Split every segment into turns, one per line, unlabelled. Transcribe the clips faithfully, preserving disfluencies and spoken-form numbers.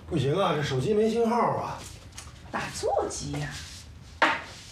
不行啊，这手机没信号啊。
打座机呀、啊。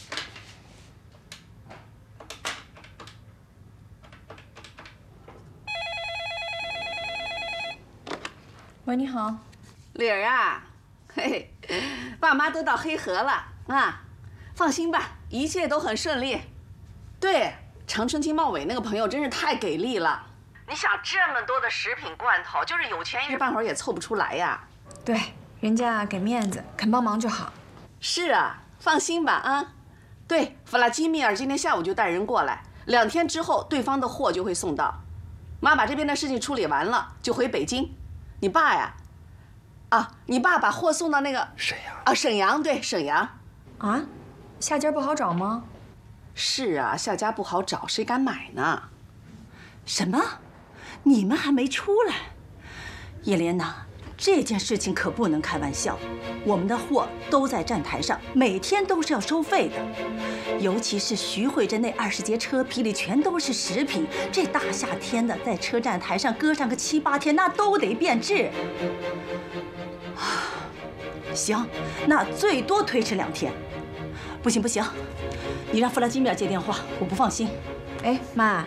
喂，你好，
丽儿啊，嘿，爸妈都到黑河了啊，放心吧，一切都很顺利。对，长春金茂伟那个朋友真是太给力了。你想这么多的食品罐头，就是有钱一时半会儿也凑不出来呀。
对，人家给面子，肯帮忙就好。
是啊，放心吧啊。对，弗拉基米尔今天下午就带人过来，两天之后对方的货就会送到。妈把这边的事情处理完了，就回北京。你爸呀，啊，你爸把货送到那个
沈阳
啊，沈阳对，沈阳。
啊，下家不好找吗？
是啊，下家不好找，谁敢买呢？
什么？你们还没出来？叶莲娜，这件事情可不能开玩笑。我们的货都在站台上，每天都是要收费的。尤其是徐慧珍那二十节车皮里全都是食品，这大夏天的，在车站台上搁上个七八天，那都得变质。啊，行，那最多推迟两天。不行不行，你让弗拉基米尔接电话，我不放心。
哎，妈。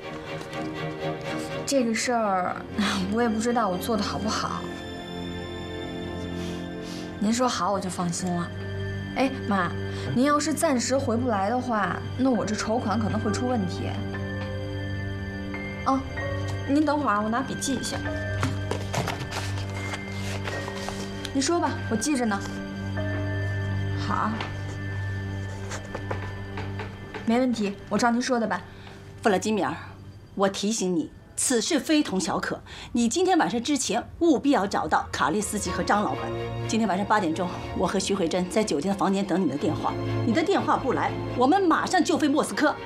这个事儿我也不知道我做的好不好，您说好我就放心了。哎，妈，您要是暂时回不来的话，那我这筹款可能会出问题。啊，您等会儿，我拿笔记一下。你说吧，我记着呢。好，没问题，我照您说的办。
弗拉基米尔，我提醒你。此事非同小可，你今天晚上之前务必要找到卡列斯基和张老板。今天晚上八点钟，我和徐慧珍在酒店的房间等你的电话。你的电话不来，我们马上就飞莫斯科。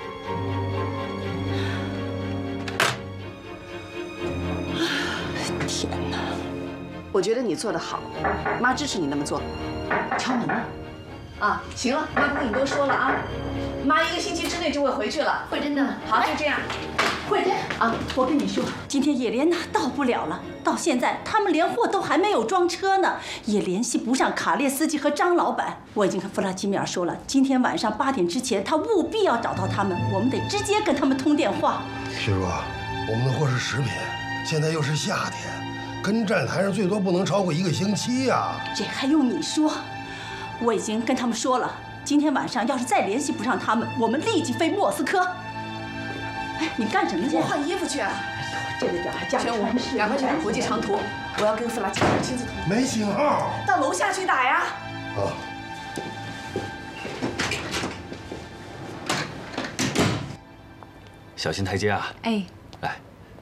天哪！
我觉得你做得好，妈支持你那么做。敲门了。啊，行了，妈不跟你多说了啊。妈一个星期之内就会回去了。
慧珍呢？
好，就这样。
慧珍啊，我跟你说，今天叶莲娜到不了了，到现在他们连货都还没有装车呢，也联系不上卡列斯基和张老板。我已经跟弗拉基米尔说了，今天晚上八点之前他务必要找到他们，我们得直接跟他们通电话。
徐叔，我们的货是食品，现在又是夏天，跟站台上最多不能超过一个星期呀。
这还用你说？我已经跟他们说了，今天晚上要是再联系不上他们，我们立即飞莫斯科。哎，你干什么去？
我换衣服去。哎
呦，这个点还加
全无，赶快去打国际长途，我要跟弗拉基米尔亲自通。
没信号。
到楼下去打呀。
啊。
小心台阶啊！
哎，
来。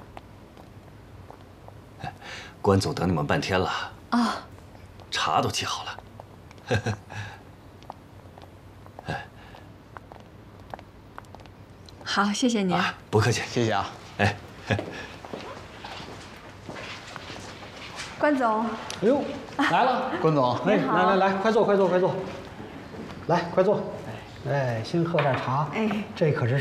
哎，关总等你们半天了。
啊。
茶都沏好了。呵呵。
好，谢谢您。
啊，不客气，
谢谢啊。
哎，
关总。
哎呦，来了，关总。哎，来来来，快坐快坐快坐。来，快坐。哎，先喝点茶。哎，这可是。